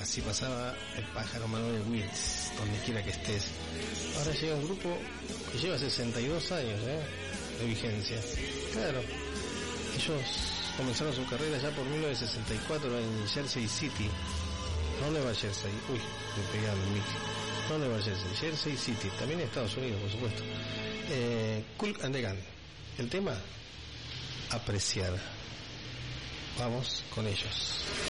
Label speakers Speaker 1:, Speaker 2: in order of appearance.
Speaker 1: Así pasaba el pájaro Manuel Wills, donde quiera que estés. Ahora llega un grupo que lleva 62 años de vigencia. Claro, ellos comenzaron su carrera ya por 1964 en Jersey City. No Nueva Jersey, uy, me pegué al mic. No Nueva Jersey, Jersey City, también en Estados Unidos, por supuesto. Kool and the Gang. El tema, apreciar. Vamos con ellos.